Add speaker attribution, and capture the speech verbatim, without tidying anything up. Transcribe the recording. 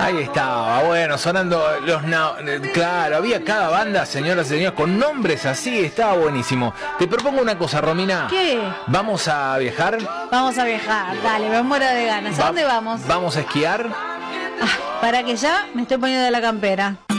Speaker 1: Ahí estaba, bueno, sonando los... Na- claro, había cada banda, señoras y señores, con nombres así, estaba buenísimo. Te propongo una cosa, Romina.
Speaker 2: ¿Qué?
Speaker 1: ¿Vamos a viajar?
Speaker 2: Vamos a viajar, dale, me muero de ganas. ¿A
Speaker 1: Va-
Speaker 2: dónde vamos?
Speaker 1: ¿Vamos a esquiar?
Speaker 2: Ah, para que ya me estoy poniendo de la campera.